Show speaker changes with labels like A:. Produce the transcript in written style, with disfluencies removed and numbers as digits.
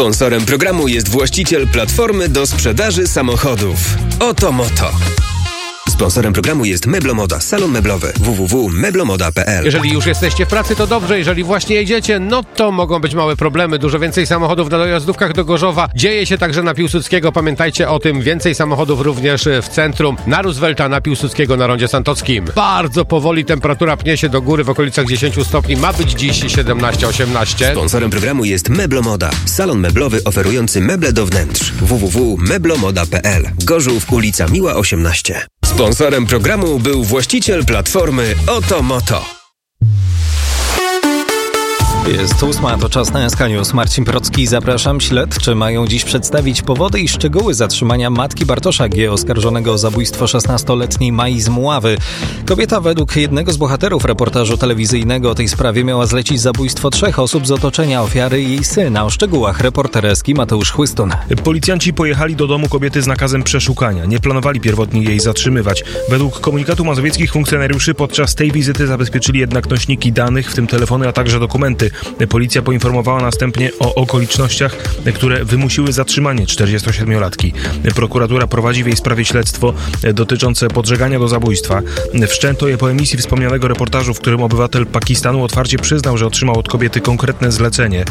A: Sponsorem programu jest właściciel platformy do sprzedaży samochodów Otomoto. Sponsorem programu jest Meblomoda, salon meblowy www.meblomoda.pl.
B: Jeżeli już jesteście w pracy, to dobrze. Jeżeli właśnie jedziecie, no to mogą być małe problemy. Dużo więcej samochodów na dojazdówkach do Gorzowa. Dzieje się także na Piłsudskiego. Pamiętajcie o tym. Więcej samochodów również w centrum. Na Roosevelta, na Piłsudskiego, na rondzie Santockim. Bardzo powoli temperatura pnie się do góry w okolicach 10 stopni. Ma być dziś 17-18.
A: Sponsorem programu jest Meblomoda, salon meblowy oferujący meble do wnętrz www.meblomoda.pl. Gorzów, ulica Miła 18. Sponsorem programu był właściciel platformy Otomoto.
C: Jest 8, to czas na SK News. Marcin Procki, zapraszam. Śledczy mają dziś przedstawić powody i szczegóły zatrzymania matki Bartosza G., oskarżonego o zabójstwo 16-letniej Mai z Mławy. Kobieta według jednego z bohaterów reportażu telewizyjnego o tej sprawie miała zlecić zabójstwo 3 osób z otoczenia ofiary i jej syna. O szczegółach reporter Eski Mateusz Chłystun.
D: Policjanci pojechali do domu kobiety z nakazem przeszukania. Nie planowali pierwotnie jej zatrzymywać. Według komunikatu mazowieckich funkcjonariuszy podczas tej wizyty zabezpieczyli jednak nośniki danych, w tym telefony, a także dokumenty. Policja poinformowała następnie o okolicznościach, które wymusiły zatrzymanie 47-latki. Prokuratura prowadzi w jej sprawie śledztwo dotyczące podżegania do zabójstwa. Wszczęto je po emisji wspomnianego reportażu, w którym obywatel Pakistanu otwarcie przyznał, że otrzymał od kobiety konkretne zlecenie.